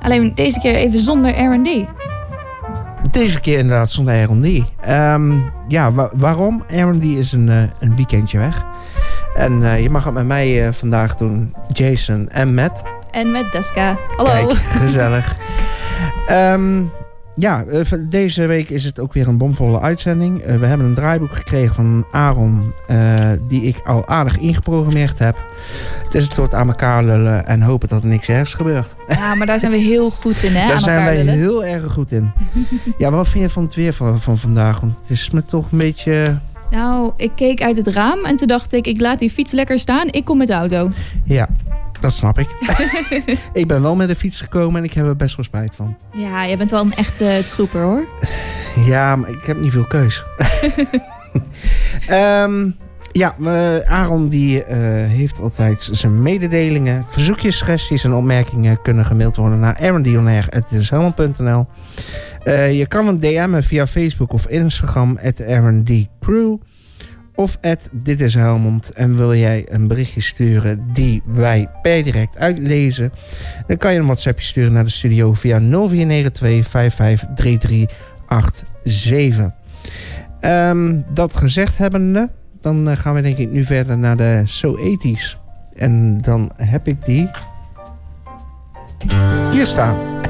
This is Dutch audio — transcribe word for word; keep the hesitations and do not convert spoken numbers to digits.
Alleen deze keer even zonder R en D. Deze keer inderdaad zonder R en D. Um, ja, wa- waarom? R en D is een, uh, een weekendje weg. En uh, je mag het met mij uh, vandaag doen. Jason en Matt. En met Deska. Hallo. Kijk, gezellig. um, ja, uh, deze week is het ook weer een bomvolle uitzending. Uh, we hebben een draaiboek gekregen van Aaron. Uh, die ik al aardig ingeprogrammeerd heb. Dus het wordt aan elkaar lullen en hopen dat er niks ergs gebeurt. Ja, maar daar zijn we heel goed in, hè? Daar aan zijn wij lullen. heel erg goed in. Ja, wat vind je van het weer van, van vandaag? Want het is me toch een beetje... Nou, ik keek uit het raam en toen dacht ik, ik laat die fiets lekker staan. Ik kom met de auto. Ja, dat snap ik. Ik ben wel met de fiets gekomen en ik heb er best wel spijt van. Ja, jij bent wel een echte trooper, hoor. Ja, maar ik heb niet veel keus. um, ja, uh, Aaron die uh, heeft altijd zijn mededelingen. Verzoekjes, suggesties en opmerkingen kunnen gemaild worden naar aaron at dit is helmond punt n l. Uh, je kan hem D M'en via Facebook of Instagram at aaron d crew of at dit is Helmond. En wil jij een berichtje sturen die wij per direct uitlezen, dan kan je een WhatsAppje sturen naar de studio via nul vier negen twee vijf vijf drie drie acht zeven. Um, dat gezegd hebbende, dan uh, gaan we denk ik nu verder naar de So eighties. En dan heb ik die hier staan.